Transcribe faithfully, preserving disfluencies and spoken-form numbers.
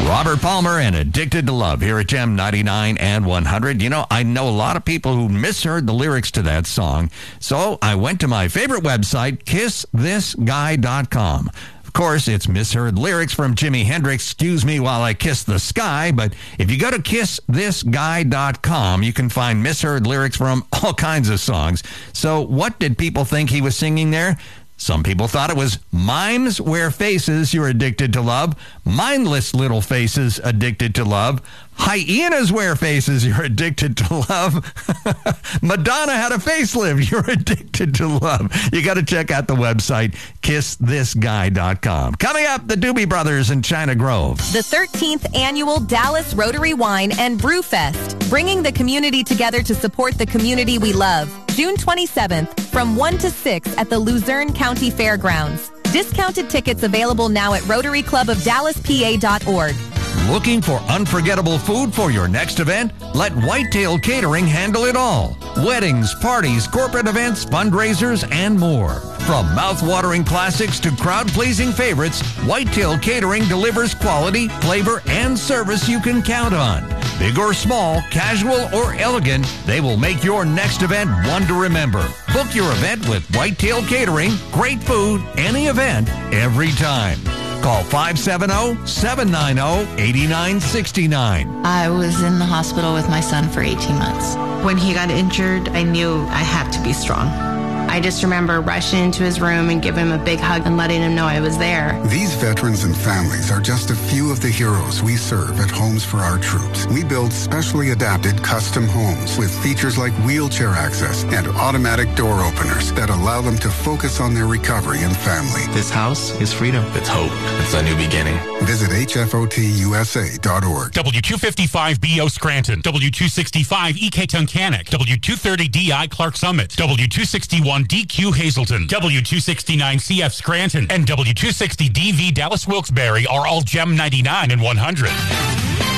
Robert Palmer and Addicted to Love here at Gem ninety-nine and one hundred. You know, I know a lot of people who misheard the lyrics to that song, so I went to my favorite website, kiss this guy dot com. Of course, it's misheard lyrics from Jimi Hendrix, Excuse Me While I Kiss the Sky, but if you go to kiss this guy dot com, you can find misheard lyrics from all kinds of songs. So what did people think he was singing there? Some people thought it was Mimes Wear Faces, You're Addicted to Love. Mindless Little Faces, Addicted to Love. Hyenas Wear Faces, You're Addicted to Love. Madonna Had a Facelift, You're Addicted to Love. You got to check out the website, kiss this guy dot com. Coming up, the Doobie Brothers in China Grove. The thirteenth Annual Dallas Rotary Wine and Brew Fest, bringing the community together to support the community we love. June twenty-seventh, from one to six at the Luzerne County Fairgrounds. Discounted tickets available now at rotary club of dallas p a dot org. Looking for unforgettable food for your next event? Let Whitetail Catering handle it all. Weddings, parties, corporate events, fundraisers, and more. From mouth-watering classics to crowd-pleasing favorites, Whitetail Catering delivers quality, flavor, and service you can count on. Big or small, casual or elegant, they will make your next event one to remember. Book your event with Whitetail Catering. Great food, any event, every time. Call five seven zero, seven nine zero, eight nine six nine. I was in the hospital with my son for eighteen months. When he got injured, I knew I had to be strong. I just remember rushing into his room and giving him a big hug and letting him know I was there. These veterans and families are just a few of the heroes we serve at Homes for Our Troops. We build specially adapted custom homes with features like wheelchair access and automatic door openers that allow them to focus on their recovery and family. This house is freedom. It's hope. It's a new beginning. Visit H F O T U S A dot org. W two fifty-five B O Scranton, W two sixty-five E K Tunkhannock, W two thirty D I Clark Summit, W two sixty-one D Q Hazleton, W two sixty-nine C F Scranton, and W two sixty D V Dallas Wilkes-Barre are all Gem ninety-nine and one hundred.